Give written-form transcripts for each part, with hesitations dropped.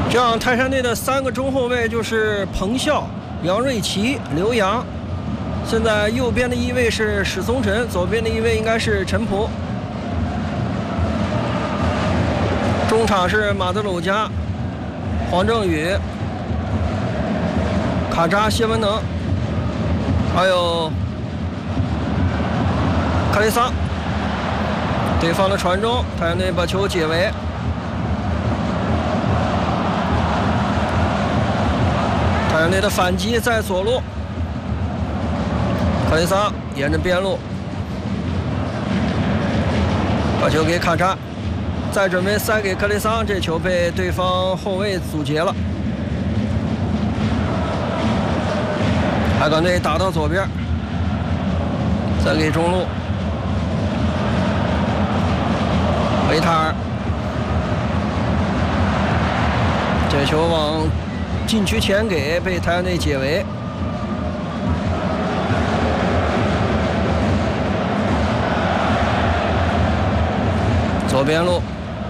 这样泰山队的3个中后卫就是彭笑、杨瑞奇、刘洋。现在右边的一位是史松辰，左边的一位应该是陈普。中场是马德鲁加、黄正宇、卡扎、谢文能，还有卡雷桑。对方的传中，泰山队把球解围。泰山队的反击在左路，卡雷桑沿着边路把球给卡扎，再准备塞给克雷桑，这球被对方后卫阻截了。海港队打到左边，再给中路维塔尔，这球往禁区前给，被泰山队解围。左边路，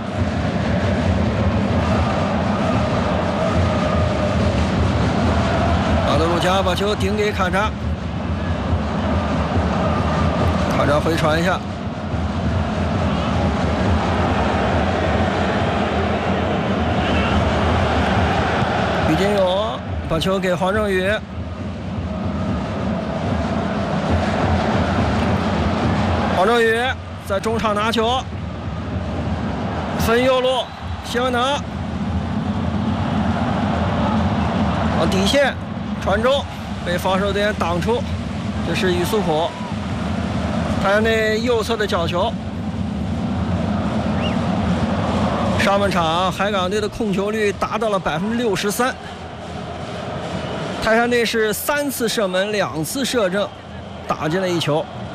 马德鲁加把球顶给卡扎，卡扎回传一下。于金勇把球给黄正宇，黄正宇在中场拿球，分右路，谢文能往底线传中，被防守队员挡出，这是于苏普，泰山队右侧的角球。上半场海港队的控球率达到了63%，泰山队是3次射门2次射正，打进了1球。